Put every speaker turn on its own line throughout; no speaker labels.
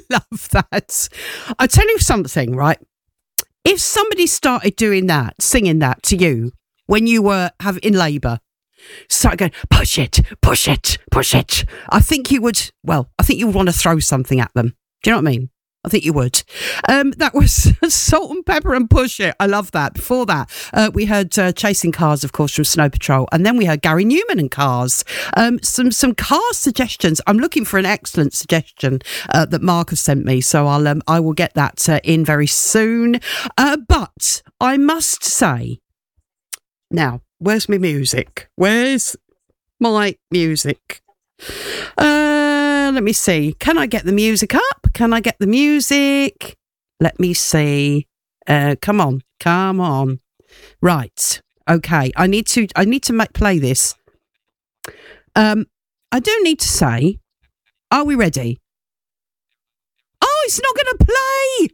love that. I tell you something, right? If somebody started doing that, singing that to you when you were in labour, start going, push it, push it, push it. I think you would want to throw something at them. Do you know what I mean? I think you would. That was Salt and Pepper and Push It. I love that. Before that, we heard Chasing Cars, of course, from Snow Patrol. And then we heard Gary Newman and Cars. Some car suggestions. I'm looking for an excellent suggestion that Mark has sent me. So I will get that in very soon. But I must say, now, where's my music? Where's my music? Let me see. Can I get the music up? Can I get the music? Let me see. Come on. Right. Okay. I need to play this. I do need to say, are we ready? Oh, it's not going to play.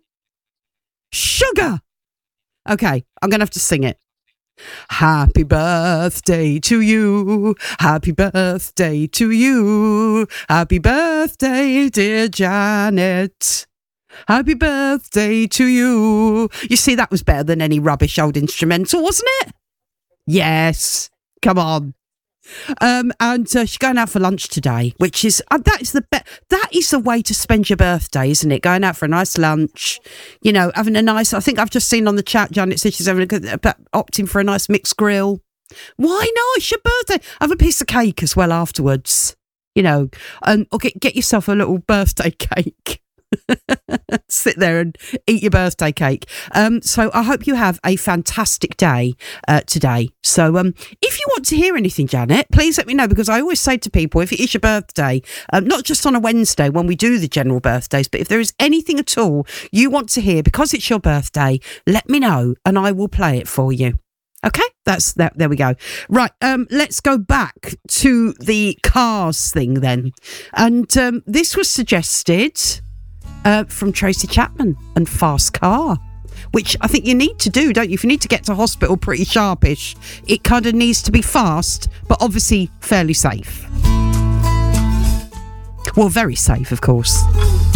Sugar. Okay. I'm going to have to sing it. Happy birthday to you. Happy birthday to you. Happy birthday, dear Janet. Happy birthday to you. You see, that was better than any rubbish old instrumental, wasn't it? Yes. Come on. And she's going out for lunch today, which is that is the way to spend your birthday, isn't it? Going out for a nice lunch, you know, having a nice. I think I've just seen on the chat, Janet said she's opting for a nice mixed grill. Why not? It's your birthday. Have a piece of cake as well afterwards, you know, or get yourself a little birthday cake. Sit there and eat your birthday cake. So I hope you have a fantastic day today. So if you want to hear anything, Janet, please let me know, because I always say to people, if it is your birthday, not just on a Wednesday when we do the general birthdays, but if there is anything at all you want to hear because it's your birthday, let me know and I will play it for you. Okay, that's that. There we go. Right, let's go back to the Cars thing then. And this was suggested from Tracy Chapman and Fast Car, which I think you need to do, don't you? If you need to get to hospital pretty sharpish, it kind of needs to be fast, but obviously fairly safe. Well, very safe, of course.